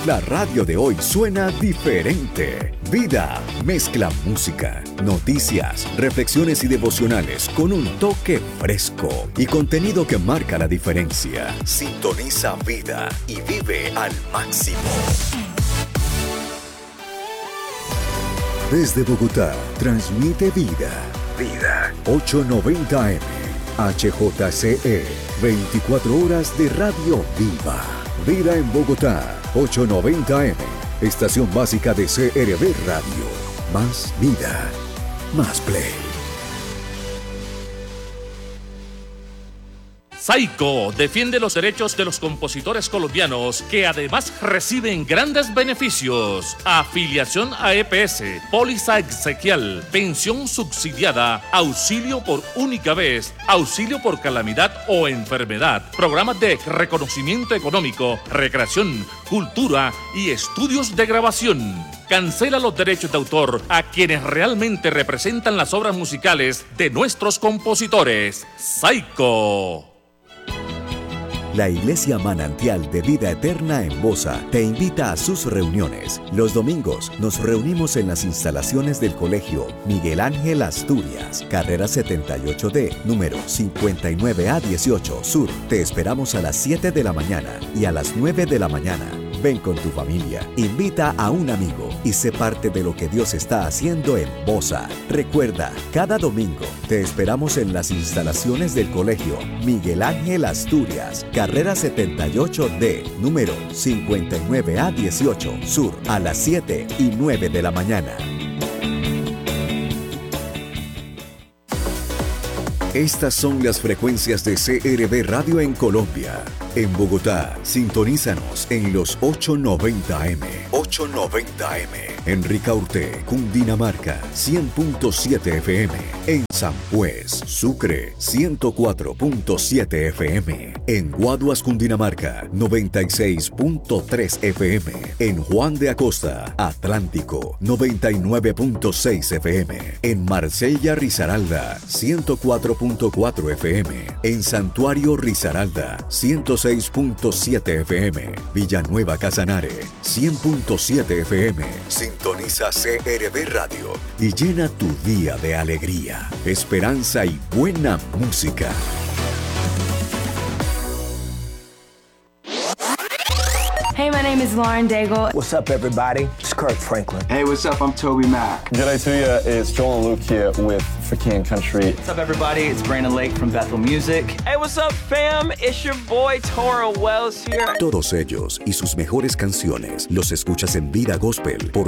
La radio de hoy suena diferente. Vida mezcla música, noticias, reflexiones y devocionales con un toque fresco y contenido que marca la diferencia. Sintoniza Vida y vive al máximo. Desde Bogotá, transmite Vida. Vida 890 AM. HJCE. 24 horas de radio viva. Vida en Bogotá. 890 AM. Estación básica de CRB Radio. Más vida. Más play. Saico defiende los derechos de los compositores colombianos que además reciben grandes beneficios. Afiliación a EPS, póliza exequial, pensión subsidiada, auxilio por única vez, auxilio por calamidad o enfermedad, programas de reconocimiento económico, recreación, cultura y estudios de grabación. Cancela los derechos de autor a quienes realmente representan las obras musicales de nuestros compositores. Saico. La Iglesia Manantial de Vida Eterna en Bosa te invita a sus reuniones. Los domingos nos reunimos en las instalaciones del Colegio Miguel Ángel Asturias, carrera 78D, número 59A18 Sur. Te esperamos a las 7 de la mañana y a las 9 de la mañana. Ven con tu familia, invita a un amigo y sé parte de lo que Dios está haciendo en Bosa. Recuerda, cada domingo te esperamos en las instalaciones del Colegio Miguel Ángel Asturias, carrera 78D, número 59A18 Sur, a las 7 y 9 de la mañana. Estas son las frecuencias de CRB Radio en Colombia. En Bogotá, sintonízanos en los 890M. 890M. En Ricaurte, Cundinamarca, 100.7 FM. En San Juez, Sucre, 104.7 FM. En Guaduas, Cundinamarca, 96.3 FM. En Juan de Acosta, Atlántico, 99.6 FM. En Marsella, Risaralda, 104.4 FM. En Santuario, Risaralda, 106.7 FM. Villanueva, Casanare, 100.7 FM. Sintoniza CRB Radio y llena tu día de alegría, esperanza y buena música. Hey, my name is Lauren Daigle. What's up, everybody? It's Kirk Franklin. Hey, what's up? I'm Toby Mac. G'day to you. It's Joel and Luke here with For King Country. What's up, everybody? It's Brandon Lake from Bethel Music. Hey, what's up, fam? It's your boy, Toro Wells here. Todos ellos y sus mejores canciones los escuchas en Vida Gospel por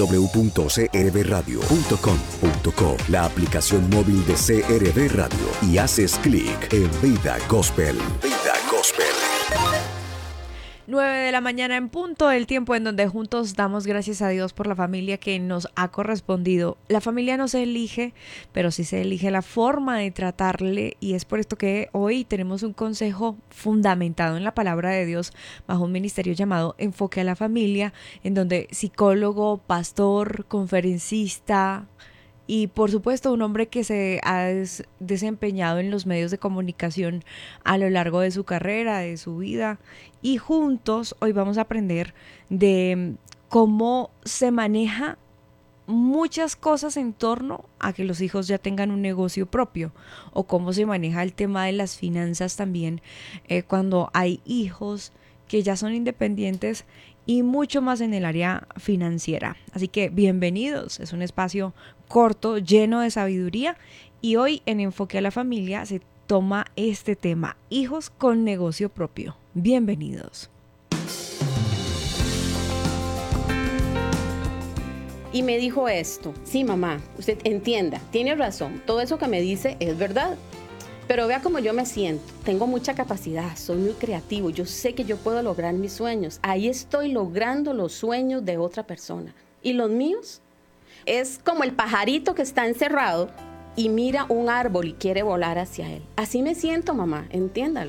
www.crbradio.com.co, la aplicación móvil de CRB Radio, y haces clic en Vida Gospel. Vida Gospel. 9 de la mañana en punto, el tiempo en donde juntos damos gracias a Dios por la familia que nos ha correspondido. La familia no se elige, pero sí se elige la forma de tratarle, y es por esto que hoy tenemos un consejo fundamentado en la palabra de Dios bajo un ministerio llamado Enfoque a la Familia, en donde psicólogo, pastor, conferencista y por supuesto un hombre que se ha desempeñado en los medios de comunicación a lo largo de su carrera, de su vida, y juntos hoy vamos a aprender de cómo se maneja muchas cosas en torno a que los hijos ya tengan un negocio propio, o cómo se maneja el tema de las finanzas también cuando hay hijos que ya son independientes, y mucho más en el área financiera. Así que bienvenidos, es un espacio corto, lleno de sabiduría, y hoy en Enfoque a la Familia se toma este tema, hijos con negocio propio. Bienvenidos. Y me dijo esto: sí, mamá, usted entienda, tiene razón, todo eso que me dice es verdad. Pero vea cómo yo me siento, tengo mucha capacidad, soy muy creativo, yo sé que yo puedo lograr mis sueños. Ahí estoy logrando los sueños de otra persona. ¿Y los míos? Es como el pajarito que está encerrado y mira un árbol y quiere volar hacia él. Así me siento, mamá, entiéndalo.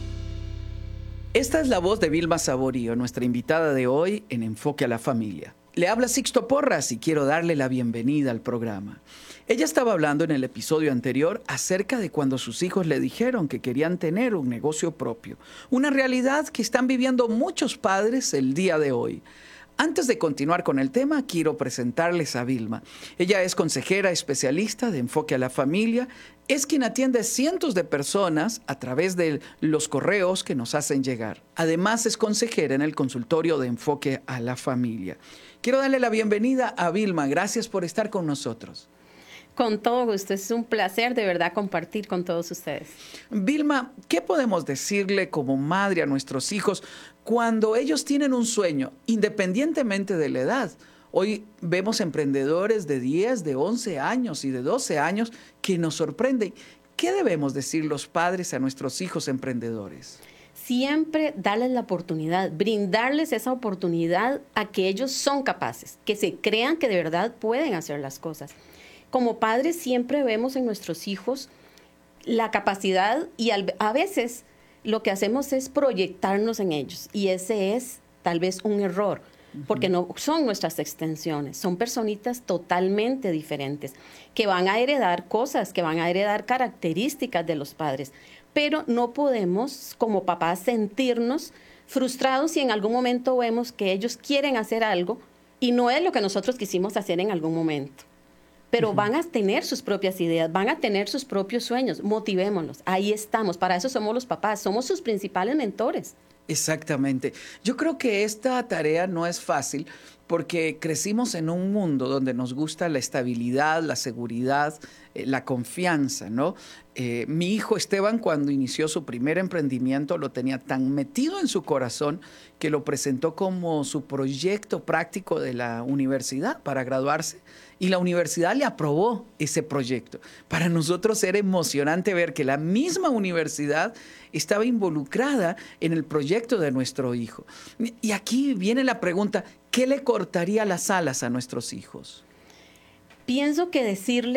Esta es la voz de Vilma Saborío, nuestra invitada de hoy en Enfoque a la Familia. Le habla Sixto Porras y quiero darle la bienvenida al programa. Ella estaba hablando en el episodio anterior acerca de cuando sus hijos le dijeron que querían tener un negocio propio, una realidad que están viviendo muchos padres el día de hoy. Antes de continuar con el tema, quiero presentarles a Vilma. Ella es consejera especialista de Enfoque a la Familia, es quien atiende cientos de personas a través de los correos que nos hacen llegar. Además, es consejera en el consultorio de Enfoque a la Familia. Quiero darle la bienvenida a Vilma. Gracias por estar con nosotros. Con todo gusto, es un placer de verdad compartir con todos ustedes. Vilma, ¿qué podemos decirle como madre a nuestros hijos cuando ellos tienen un sueño, independientemente de la edad? Hoy vemos emprendedores de 10, de 11 años y de 12 años que nos sorprenden. ¿Qué debemos decir los padres a nuestros hijos emprendedores? Siempre darles la oportunidad, brindarles esa oportunidad a que ellos son capaces, que se crean que de verdad pueden hacer las cosas. Como padres siempre vemos en nuestros hijos la capacidad y a veces lo que hacemos es proyectarnos en ellos y ese es tal vez un error porque no son nuestras extensiones, son personitas totalmente diferentes que van a heredar cosas, que van a heredar características de los padres, pero no podemos como papás sentirnos frustrados si en algún momento vemos que ellos quieren hacer algo y no es lo que nosotros quisimos hacer en algún momento. Pero van a tener sus propias ideas, van a tener sus propios sueños. Motivémoslos. Ahí estamos. Para eso somos los papás. Somos sus principales mentores. Exactamente. Yo creo que esta tarea no es fácil porque crecimos en un mundo donde nos gusta la estabilidad, la seguridad, la confianza, ¿no? Mi hijo Esteban, cuando inició su primer emprendimiento, lo tenía tan metido en su corazón que lo presentó como su proyecto práctico de la universidad para graduarse y la universidad le aprobó ese proyecto. Para nosotros era emocionante ver que la misma universidad estaba involucrada en el proyecto de nuestro hijo. Y aquí viene la pregunta, ¿qué le cortaría las alas a nuestros hijos? Pienso que decirle